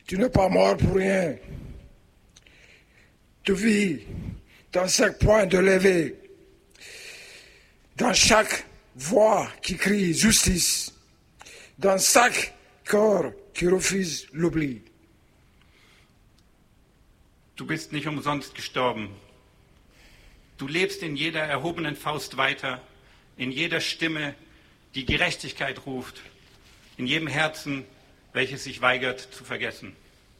Tu n'es pas mort pour rien. Tu vis dans chaque point de lever, dans chaque voix qui crie justice, dans chaque cœur qui refuse l'oubli. Du bist nicht umsonst gestorben. Du lebst in jeder erhobenen Faust weiter, in jeder Stimme, die Gerechtigkeit ruft, in jedem Herzen, welches sich weigert zu vergessen.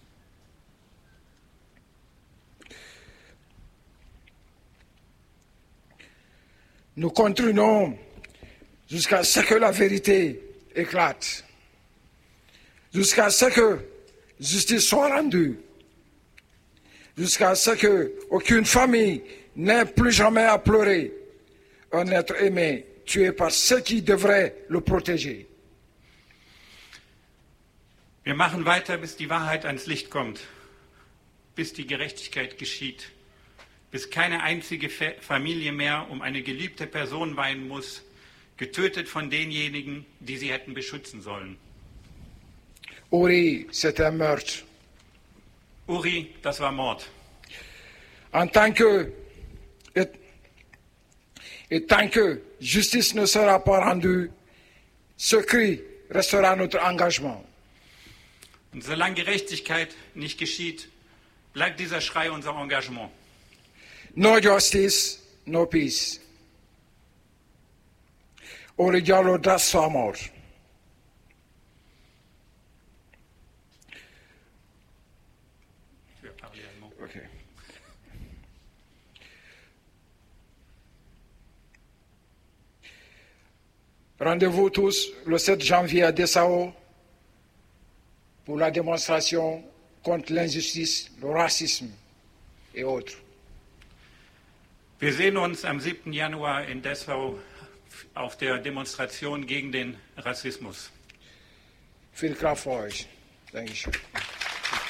Nous continuons jusqu'à ce que la vérité éclate, jusqu'à ce que justice soit rendue, jusqu'à ce qu'aucune famille n'ait plus jamais à pleurer un être aimé tué par ceux qui devraient le protéger. Wir machen weiter, bis die Wahrheit ans Licht kommt, bis die Gerechtigkeit geschieht, bis keine einzige Familie mehr um eine geliebte Person weinen muss, getötet von denjenigen, die sie hätten beschützen sollen. Uri, c'est un meurtre. Uri, das war Mord. En tant que, et tant que justice ne sera pas rendue, ce cri restera notre engagement. Und solange Gerechtigkeit nicht geschieht, bleibt dieser Schrei unser Engagement. No justice, no peace. Uri Diallo das soit mort. Okay. Rendez-vous tous le 7 janvier à Dessau pour la démonstration contre l'injustice, le racisme et autres. Wir sehen uns am 7. Januar in Dessau auf der Demonstration gegen den Rassismus. Viel Kraft für euch. Dankeschön.